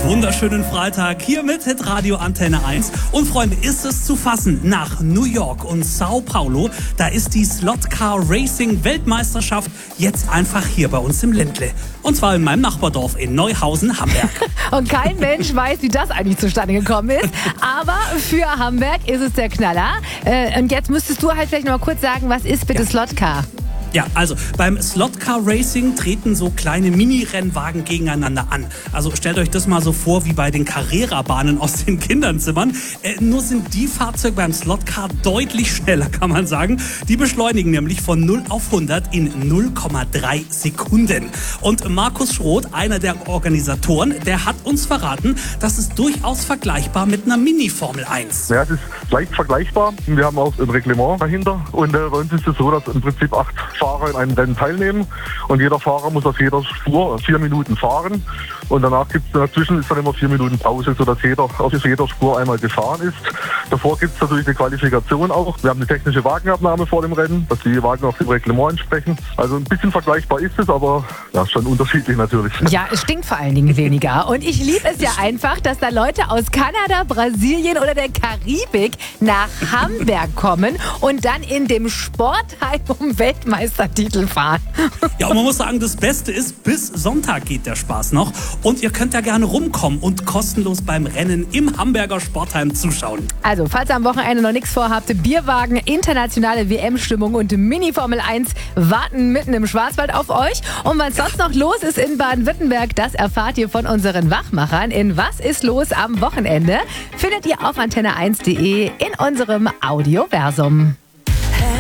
Wunderschönen Freitag hier mit Hitradio Antenne 1. Und Freunde, ist es zu fassen, nach New York und Sao Paulo, da ist die Slotcar Racing Weltmeisterschaft jetzt einfach hier bei uns im Ländle. Und zwar in meinem Nachbardorf in Neuhausen, Hamburg. Und kein Mensch weiß, wie das eigentlich zustande gekommen ist. Aber für Hamburg ist es der Knaller. Und jetzt müsstest du halt vielleicht noch mal kurz sagen, was ist bitte Slotcar? Ja, also beim Slotcar Racing treten so kleine Mini-Rennwagen gegeneinander an. Also stellt euch das mal so vor wie bei den Carrera-Bahnen aus den Kinderzimmern. Nur sind die Fahrzeuge beim Slotcar deutlich schneller, kann man sagen. Die beschleunigen nämlich von 0 auf 100 in 0,3 Sekunden. Und Markus Schroth, einer der Organisatoren, der hat uns verraten, das ist durchaus vergleichbar mit einer Mini-Formel 1. Ja, es ist leicht vergleichbar. Wir haben auch ein Reglement dahinter. Und bei uns ist es so, dass im Prinzip 8 Fahrer in einem Rennen teilnehmen und jeder Fahrer muss auf jeder Spur 4 Minuten fahren und danach dazwischen ist dann immer 4 Minuten Pause, sodass jeder auf jeder Spur einmal gefahren ist. Davor gibt es natürlich eine Qualifikation auch. Wir haben eine technische Wagenabnahme vor dem Rennen, dass die Wagen auf dem Reglement entsprechen. Also ein bisschen vergleichbar ist es, aber ja, schon unterschiedlich natürlich. Ja, es stinkt vor allen Dingen weniger. Und ich liebe es ja einfach, dass da Leute aus Kanada, Brasilien oder der Karibik nach Hamburg kommen und dann in dem Sportheim um Weltmeistertitel fahren. Ja, und man muss sagen, das Beste ist, bis Sonntag geht der Spaß noch. Und ihr könnt da gerne rumkommen und kostenlos beim Rennen im Hamburger Sportheim zuschauen. Also, falls ihr am Wochenende noch nichts vorhabt, Bierwagen, internationale WM-Stimmung und Mini-Formel 1 warten mitten im Schwarzwald auf euch. Und was sonst noch los ist in Baden-Württemberg, das erfahrt ihr von unseren Wachmachern in Was ist los am Wochenende? Findet ihr auf antenne1.de in unserem Audioversum.